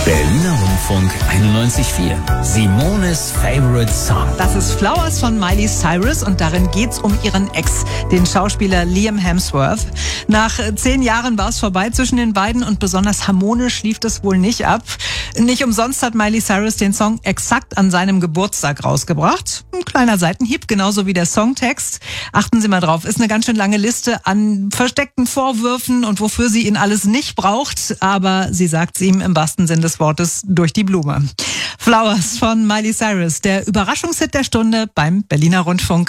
Berliner Rundfunk 91.4. Simones Favorite Song. Das ist Flowers von Miley Cyrus und darin geht's um ihren Ex, den Schauspieler Liam Hemsworth. Nach 10 Jahren war es vorbei zwischen den beiden und besonders harmonisch lief es wohl nicht ab. Nicht umsonst hat Miley Cyrus den Song exakt an seinem Geburtstag rausgebracht. Ein kleiner Seitenhieb, genauso wie der Songtext. Achten Sie mal drauf, ist eine ganz schön lange Liste an versteckten Vorwürfen und wofür sie ihn alles nicht braucht. Aber sie sagt's ihm im wahrsten Sinn des Wortes durch die Blume. Flowers von Miley Cyrus, der Überraschungshit der Stunde beim Berliner Rundfunk.